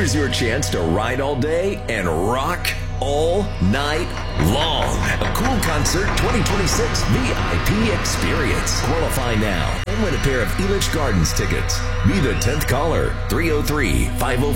Here's your chance to ride all day and rock all night long. A Cool Concert 2026 VIP experience. Qualify now and win a pair of Elitch Gardens tickets. Be the 10th caller. 303-505.